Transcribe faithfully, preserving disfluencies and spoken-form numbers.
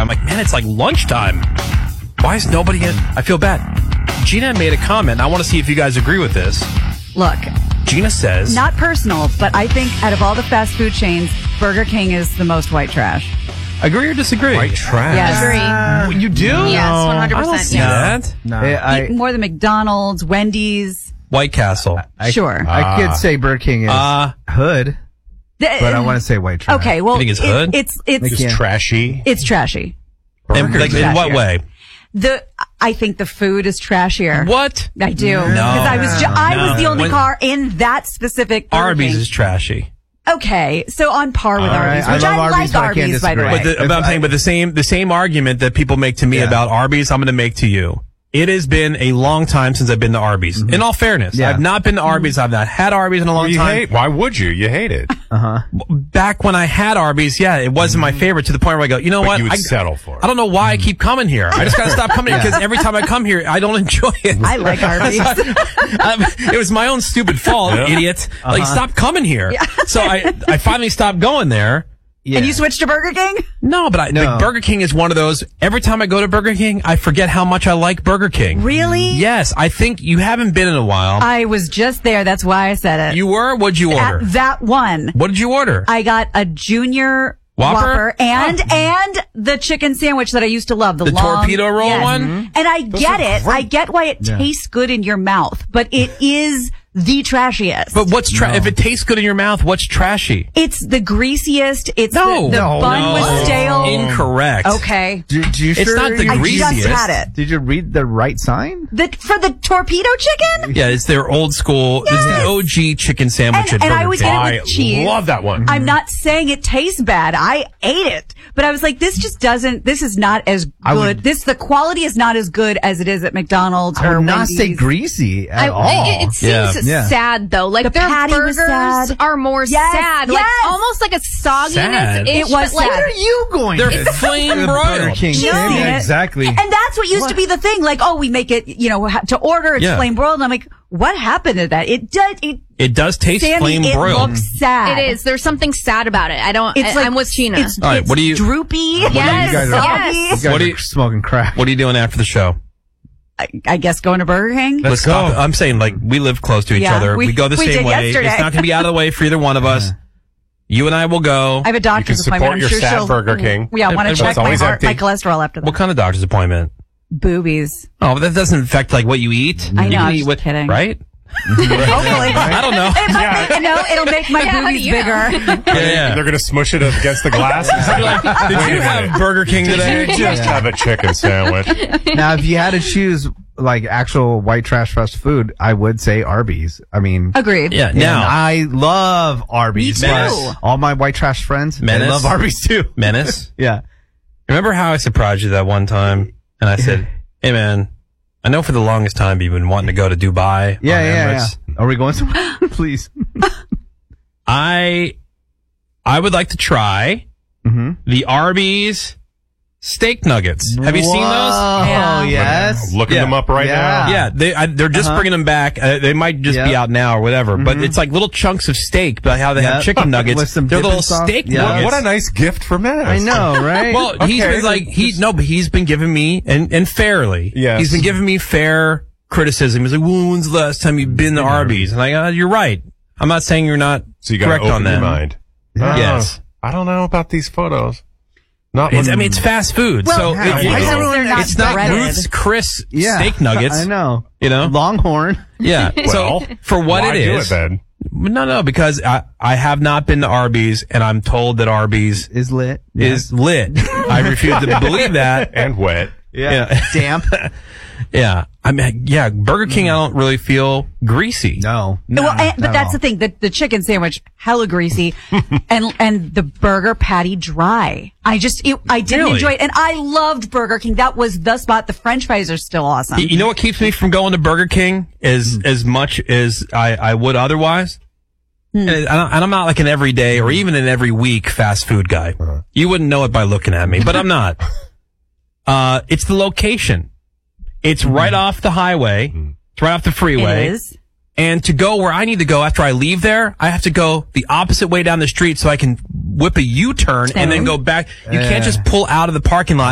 I'm like, man, it's like lunchtime. Why is nobody in? I feel bad. Gina made a comment. I want to see if you guys agree with this. Look. Gina says... Not personal, but I think out of all the fast food chains, Burger King is the most white trash. Agree or disagree? White trash. Yes. Agree. You do? Yes, one hundred I percent. don't see Yeah. that. No. Hey, I, Eat more than McDonald's, Wendy's. White Castle. I, Sure. I Ah. could say Burger King is Uh, hood, but I want to say white trash. Okay, well, You think it's it- hood? it's it's It's Yeah. trashy. it's trashy. And, like, in what way? The I think the food is trashier. What? I do No. because I was ju- I No. was the only When- car in that specific Burger Arby's King. is trashy. Okay, so on par with All right, Arby's, I which love I, Arby's, like but I can't Arby's, by the disagree. way. But, the, If but I'm I- saying, but the same the same argument that people make to me Yeah. about Arby's, I'm going to make to you. It has been a long time since I've been to Arby's. Mm-hmm. In all fairness, Yeah. I've not been to Arby's. I've not had Arby's in a long You time. hate? Why would you? You hate it. Back when I had Arby's, yeah, it wasn't my favorite to the point where I go, you know But what? you would I, settle for it. I don't know why I keep coming here. I just got to stop coming here because every time I come here, I don't enjoy it. I like Arby's. Um, it was my own stupid fault, Yeah. idiot. Like, stop coming here. So I, I finally stopped going there. Yeah. And you switched to Burger King? No, but I, No. like, Burger King is one of those. Every time I go to Burger King, I forget how much I like Burger King. Really? Yes, I think you haven't been in a while. I was just there. That's why I said it. You were? What'd you order? At that one, What did you order? I got a junior Whopper? and and the chicken sandwich that I used to love. The, The long, torpedo roll yes. one? And I get it. I get why it Yeah. tastes good in your mouth, but it is the trashiest. But what's tra- No. if it tastes good in your mouth? What's trashy? it's the greasiest. It's No. the, the No, bun no. was stale. Incorrect. Okay. Did, did you It's sure not the you- I just greasiest. had it. Did you read the right sign? The, for the torpedo chicken? Yeah, it's their old school. It's the Yes. O G chicken sandwich And- at and I Burger always King. get it I with cheese. love that one. I'm not saying it tastes bad. I ate it. But I was like, this just doesn't, this is not as I good. would- this, the quality is not as good as it is at McDonald's I or would not Wendy's. say greasy at I, all. it, it seems Yeah. Yeah. sad though. Like The their patty was burgers sad. are more Yes, sad. Like yes. almost like a sogginess. Sad. It It was like, sad. Where are you going? They're to? flame The broiled. Burger King. No. Yeah, Yeah. exactly. And that's what used to be the thing. Like, oh, we make it, you know, ha- to order, it's Yeah. flame broiled. And I'm like, what happened to that? It does, it, It does taste Sandy, flame it broiled. looks sad. It is. There's something sad about it. I don't. It's I, like, I'm with Gina. It's, All right, it's what do you- droopy. Yes, you guys are- yes. You guys What do are you- smoking crack. What are you doing after the show? I, I guess going to Burger King. Let's go. stop. I'm saying, like, we live close to each Yeah, other. We, we- go the we same did way. yesterday. It's not going to be out of the way for either one of us. You and I will go. I have a You can doctor's support appointment. I'm your sure sad she'll. Burger King. Yeah, I And- want to and check it's my always heart, my empty. cholesterol after that. What kind of doctor's appointment? Boobies. Oh, but that doesn't affect, like, what you eat. I You know, can I'm eat just what- kidding. Right? Hopefully. I don't know. It might make, no, it'll make my Yeah, how do boobies you bigger. Yeah, yeah. They're going to smush it against the glass. and say, Like, did "Wait you a have minute. Burger King Did today? you just have a chicken sandwich?" Now, if you had to choose like actual white trash fast food, I would say Arby's. I mean, Agreed. Yeah, and now, I love Arby's. Me too. but all my white trash friends, they Menace? love Arby's too. Menace. Yeah. Remember how I surprised you that one time? And I said, hey, man, I know for the longest time you've been wanting to go to Dubai. Yeah, on yeah, Emirates. yeah. Are we going somewhere? Please. I, I would like to try Mm-hmm. the Arby's steak nuggets. Have you seen those? Oh, Yeah. yes. I'm looking Yeah. them up right Yeah. now. Yeah, they I, they're just Uh-huh. bringing them back. Uh, they might just be Yep. out now or whatever. But it's like little chunks of steak. But how they have Yep. chicken nuggets, With some they're dipping little sauce. steak Yeah. nuggets. What a nice gift for Menace. I know, right? Well, he's Okay, been like he just- no, but he's been giving me and and fairly. Yes. He's been giving me fair criticism. He's like, well, when's the last time you've been to Arby's? And I go, uh, you're right. I'm not saying you're not So you got to correct open on your that. mind. Yeah. Oh, Yes. I don't know about these photos. Not It's, one- I mean, it's fast food, Well, so yeah, it- why it's, is everyone not it's not breaded? Ruth's Chris yeah. steak nuggets. I know. You know, Longhorn. yeah. Well, so for what why it do is, it then? no, no, because I I have not been to Arby's, and I'm told that Arby's Is lit. is lit. I refuse to believe that. And wet. Yeah. Yeah. Damp. Yeah, I mean, yeah, Burger King. I don't really feel greasy. No. no well, and, not but at that's all. the thing. The, the chicken sandwich, hella greasy, and and the burger patty dry. I just, it, I didn't Really? enjoy it, and I loved Burger King. That was the spot. The French fries are still awesome. You know what keeps me from going to Burger King as as much as I, I would otherwise? And, I don't- and I'm not like an everyday or even an every week fast food guy. You wouldn't know it by looking at me, but I'm not. Uh, it's the location. It's right off the highway. It's right off the freeway. It is. And to go where I need to go after I leave there, I have to go the opposite way down the street so I can whip a U-turn and then go back. You can't just pull out of the parking lot